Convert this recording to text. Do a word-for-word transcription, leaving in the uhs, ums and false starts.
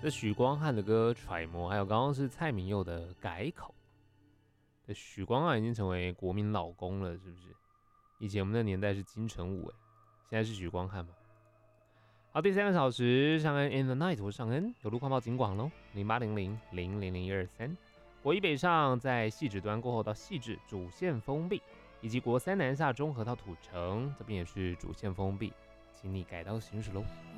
这许光汉的歌《揣摩》，还有刚刚是蔡明佑的改口。这许光汉已经成为国民老公了，是不是？以前我们那年代是金城武，哎，现在是许光汉嘛。好，第三个小时，尚恩 in the night， 我是尚恩，有路况报警广喽，零八零零零零零一二三。国一北上在汐止端过后到汐止主线封闭，以及国三南下中和到土城，这边也是主线封闭，请你改道行驶喽。